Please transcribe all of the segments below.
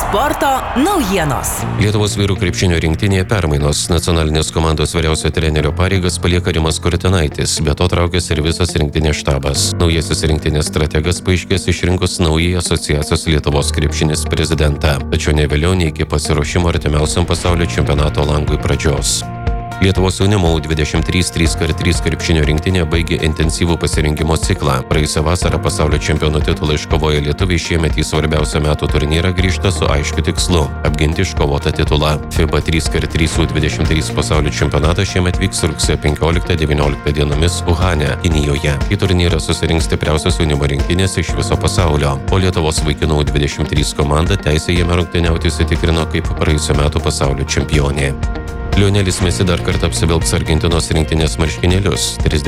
Sporto naujienos. Lietuvos vyrų krepšinio rinktinėje permainos. Nacionalinės komandos vyriausio trenerio pareigas palieka Rimas Kurtinaitis, be to traukiasi ir visas rinktinės štabas. Naujasis rinktinės strategas paaiškės išrinkus naują asociacijos Lietuvos krepšinis prezidentą, tačiau ne vėliau nei iki pasiruošimo artimiausiam pasaulio čempionato langui pradžios. Lietuvos jaunimo U23 3x3 krepšinio rinktinė baigė intensyvų pasirinkimo ciklą. Praėjusią vasarą pasaulio čempionų titulą iškovoję lietuviai šiemet į svarbiausią metų turnyrą grįžta su aiškiu tikslu – apginti iškovotą titulą. FIBA 3x3 U23 pasaulio čempionatas šiemet vyks rugsėjo 15-19 dienomis Uhane, Kinijoje. Į turnyrą susirinks stipriausios jaunimo rinktinės iš viso pasaulio, o Lietuvos vaikinų U23 komanda teisę jame rungtyniauti įsitikrino kaip praėjusią metų pasaulio čempionė. Lionelis Messi dar kartą apsivilks Argentinos rinktinės marškinėlius.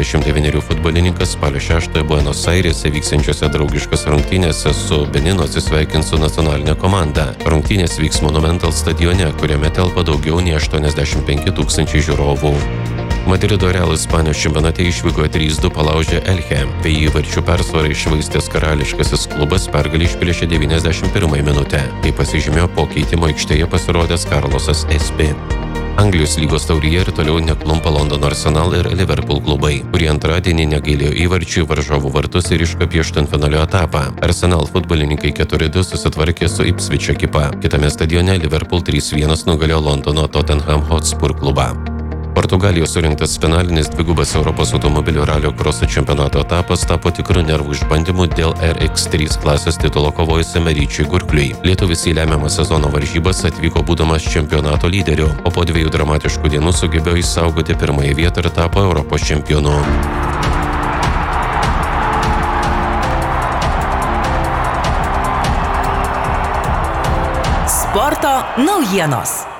39 futbolininkas spalio 6 Buenos Airėse vyksiančiose draugiškose rungtynėse su Beninu atsisveikins su nacionalinė komanda. Rungtynės vyks Monumental stadione, kuriame telpa daugiau nei 85 000 žiūrovų. Madrido Real Ispanijos čempionate išvykoje 3-2 palaužė Elche. Be įvarčių persvarą iššvaistęs karališkasis klubas pergalę išplėšė 91 minutę. Tai pasižymėjo po keitimo aikštėje pasirodęs Carlosas Espi. Anglijos lygos taurėje ir toliau neklumpa Londono Arsenal ir Liverpool klubai, kurie antradienį negailėjo įvarčių į varžovų vartus ir iškopė aštuntfinalio etapą. Arsenal futbolininkai 4-2 susitvarkė su Ipswich ekipa. Kitame stadione Liverpool 3-1 nugalėjo Londono Tottenham Hotspur klubą. Portugalijos surinktas finalinis dvigubas Europos automobilių ralio kroso čempionato etapas tapo tikru nervų išbandymu dėl RX3 klasės titulo kovojusiam Ryčiui Gurkliui. Lietuvis į lemiamą sezono varžybas atvyko būdamas čempionato lyderiu, o po 2 dramatiškų dienų sugebėjo išsaugoti pirmąją vietą ir tapo Europos čempionu. Sporto naujienos.